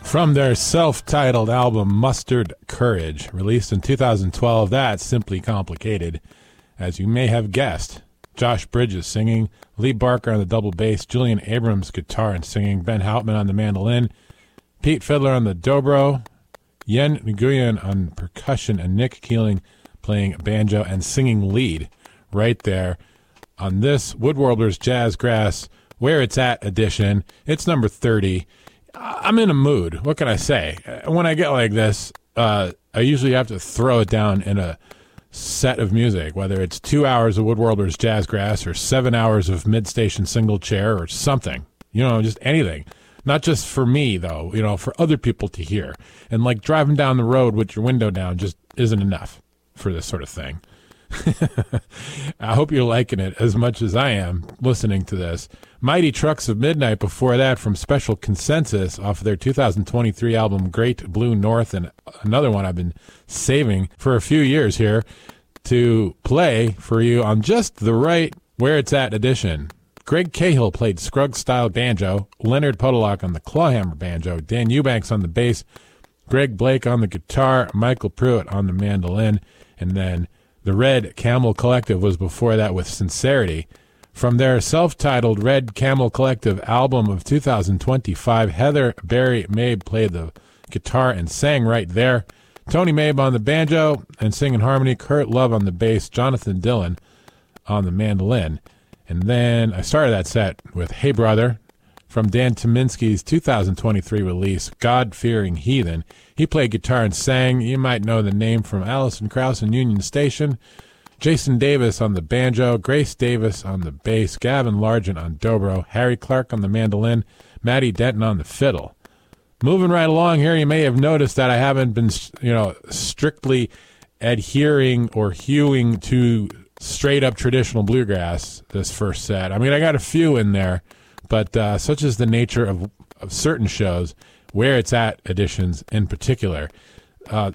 From their self-titled album Mustard Courage, released in 2012, that's Simply Complicated, as you may have guessed. Josh Bridges singing, Lee Barker on the double bass, Julian Abrams guitar and singing, Ben Houtman on the mandolin, Pete Fiddler on the dobro, Yen Nguyen on percussion, and Nick Keeling playing banjo and singing lead right there on this Woodworlders Jazzgrass Where It's At edition. It's number 30. I'm in a mood. What can I say? When I get like this, I usually have to throw it down in a set of music, whether it's 2 hours of Woodworlders Jazzgrass or 7 hours of Mid-Station Single Chair or something. Just anything. Not just for me, though, for other people to hear. And like driving down the road with your window down just isn't enough for this sort of thing. I hope you're liking it as much as I am listening to this. Mighty Trucks of Midnight before that from Special Consensus off of their 2023 album Great Blue North, and another one I've been saving for a few years here to play for you on just the right Where It's At edition. Greg Cahill played Scruggs-style banjo, Leonard Puddlelock on the clawhammer banjo, Dan Eubanks on the bass, Greg Blake on the guitar, Michael Pruitt on the mandolin, and then the Red Camel Collective was before that with Sincerity. From their self-titled Red Camel Collective album of 2025, Heather Barry Mabe played the guitar and sang right there. Tony Mabe on the banjo and singing harmony, Kurt Love on the bass, Jonathan Dillon on the mandolin. And then I started that set with Hey Brother from Dan Tyminski's 2023 release, God-Fearing Heathen. He played guitar and sang. You might know the name from Alison Krauss and Union Station. Jason Davis on the banjo, Grace Davis on the bass, Gavin Largent on dobro, Harry Clark on the mandolin, Matty Denton on the fiddle. Moving right along here, you may have noticed that I haven't been, strictly adhering or hewing to straight-up traditional bluegrass this first set. I mean, I got a few in there, but such is the nature of certain shows, Where It's At editions in particular.